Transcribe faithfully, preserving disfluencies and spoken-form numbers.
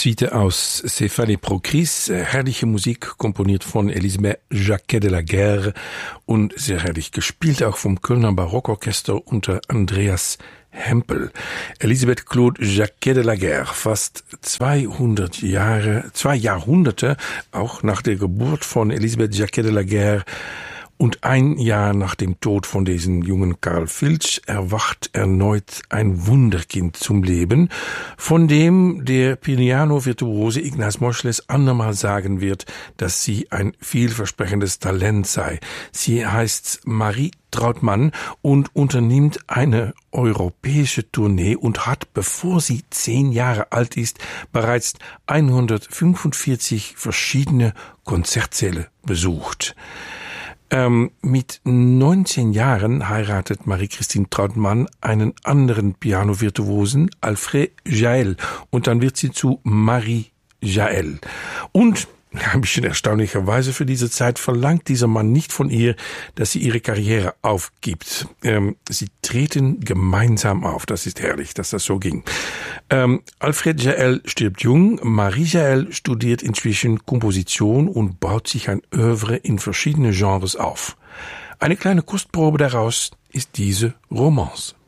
Suite aus Céphalée Procris, herrliche Musik, komponiert von Elisabeth Jacquet de la Guerre und sehr herrlich gespielt, auch vom Kölner Barockorchester unter Andreas Hempel. Elisabeth Claude Jacquet de la Guerre, fast zweihundert Jahre, zwei Jahrhunderte, auch nach der Geburt von Elisabeth Jacquet de la Guerre, und ein Jahr nach dem Tod von diesem jungen Karl Filch erwacht erneut ein Wunderkind zum Leben, von dem der Piano-Virtuose Ignaz Moscheles andermal sagen wird, dass sie ein vielversprechendes Talent sei. Sie heißt Marie Trautmann und unternimmt eine europäische Tournee und hat, bevor sie zehn Jahre alt ist, bereits hundertfünfundvierzig verschiedene Konzertsäle besucht. Ähm, mit neunzehn Jahren heiratet Marie-Christine Trautmann einen anderen Piano-Virtuosen, Alfred Jael, und dann wird sie zu Marie Jael. Und ein bisschen erstaunlicherweise für diese Zeit verlangt dieser Mann nicht von ihr, dass sie ihre Karriere aufgibt. Ähm, sie treten gemeinsam auf. Das ist herrlich, dass das so ging. Ähm, Alfred Jael stirbt jung. Marie Jael studiert inzwischen Komposition und baut sich ein Œuvre in verschiedene Genres auf. Eine kleine Kostprobe daraus ist diese Romance.